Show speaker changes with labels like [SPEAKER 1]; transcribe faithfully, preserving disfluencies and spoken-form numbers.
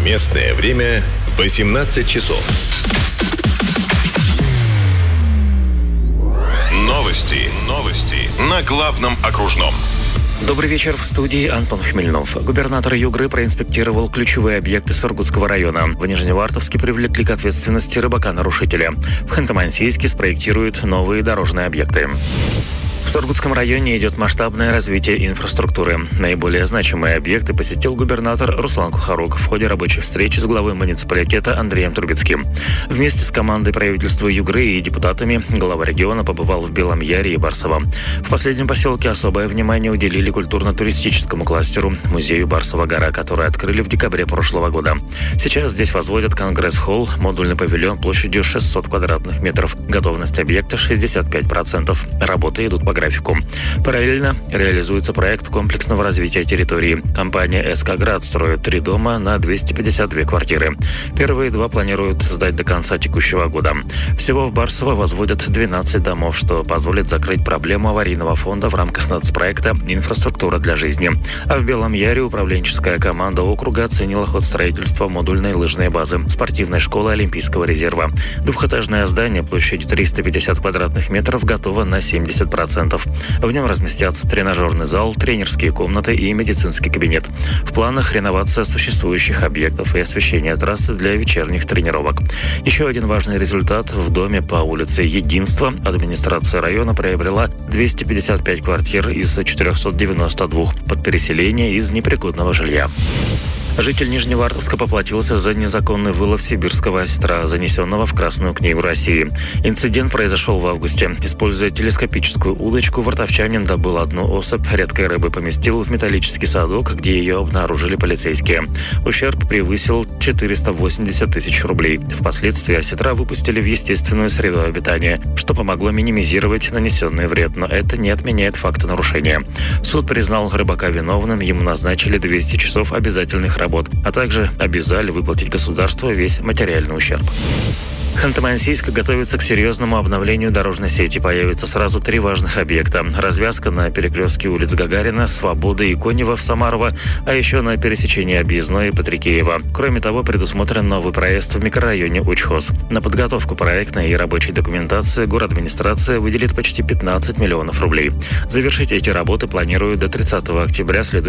[SPEAKER 1] Местное время восемнадцать часов. Новости. Новости на главном окружном.
[SPEAKER 2] Добрый вечер, в студии Антон Хмельнов. Губернатор Югры проинспектировал ключевые объекты Сургутского района. В Нижневартовске привлекли к ответственности рыбака-нарушителя. В Ханты-Мансийске спроектируют новые дорожные объекты. В Сургутском районе идет масштабное развитие инфраструктуры. Наиболее значимые объекты посетил губернатор Руслан Кухарук в ходе рабочей встречи с главой муниципалитета Андреем Трубецким. Вместе с командой правительства Югры и депутатами глава региона побывал в Белом Яре и Барсово. В последнем поселке особое внимание уделили культурно-туристическому кластеру музею Барсова гора, который открыли в декабре прошлого года. Сейчас здесь возводят конгресс-холл, модульный павильон площадью шестьсот квадратных метров. Готовность объекта шестьдесят пять процентов. Работы идут по графику. Параллельно реализуется проект комплексного развития территории. Компания СК «Град» строит три дома на двести пятьдесят две квартиры. Первые два планируют сдать до конца текущего года. Всего в Барсово возводят двенадцать домов, что позволит закрыть проблему аварийного фонда в рамках нацпроекта «Инфраструктура для жизни». А в Белом Яре управленческая команда округа оценила ход строительства модульной лыжной базы, спортивной школы Олимпийского резерва. Двухэтажное здание площадью триста пятьдесят квадратных метров готово на семьдесят процентов. В нем разместятся тренажерный зал, тренерские комнаты и медицинский кабинет. В планах реновация существующих объектов и освещение трассы для вечерних тренировок. Еще один важный результат: в доме по улице Единства администрация района приобрела двести пятьдесят пять квартир из четырехсот девяноста двух под переселение из непригодного жилья. Житель Нижневартовска поплатился за незаконный вылов сибирского осетра, занесенного в Красную книгу России. Инцидент произошел в августе. Используя телескопическую удочку, вартовчанин добыл одну особь редкой рыбы, поместил в металлический садок, где ее обнаружили полицейские. Ущерб превысил четыреста восемьдесят тысяч рублей. Впоследствии осетра выпустили в естественную среду обитания, что помогло минимизировать нанесенный вред, но это не отменяет факта нарушения. Суд признал рыбака виновным, ему назначили двести часов обязательных работ. работ, а также обязали выплатить государству весь материальный ущерб. Ханты-Мансийск готовится к серьезному обновлению дорожной сети. Появится сразу три важных объекта. Развязка на перекрестке улиц Гагарина, Свободы и Конева в Самарово, а еще на пересечении Объездной и Патрикеева. Кроме того, предусмотрен новый проезд в микрорайоне Учхоз. На подготовку проектной и рабочей документации городадминистрация выделит почти пятнадцать миллионов рублей. Завершить эти работы планируют до тридцатого октября следующего